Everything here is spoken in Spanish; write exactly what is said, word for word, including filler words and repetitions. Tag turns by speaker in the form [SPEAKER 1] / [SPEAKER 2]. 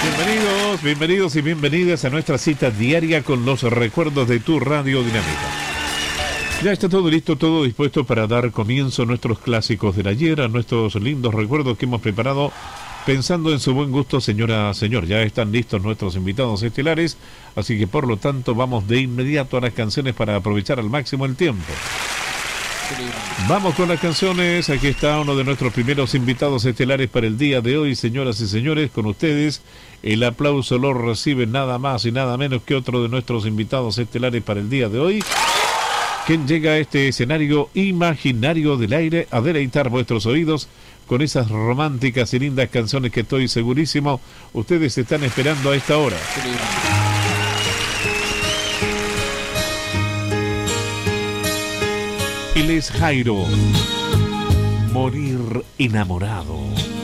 [SPEAKER 1] Bienvenidos, bienvenidos y bienvenidas a nuestra cita diaria con los recuerdos de tu Radio Dinamita. Ya está todo listo, todo dispuesto para dar comienzo a nuestros clásicos del ayer, a nuestros lindos recuerdos que hemos preparado pensando en su buen gusto, señora, señor. Ya están listos nuestros invitados estelares, así que por lo tanto vamos de inmediato a las canciones para aprovechar al máximo el tiempo. Vamos con las canciones. Aquí está uno de nuestros primeros invitados estelares para el día de hoy, señoras y señores, con ustedes. El aplauso lo recibe nada más y nada menos que otro de nuestros invitados estelares para el día de hoy, quien llega a este escenario imaginario del aire a deleitar vuestros oídos con esas románticas y lindas canciones que estoy segurísimo ustedes están esperando a esta hora. Él es Jairo, Morir enamorado.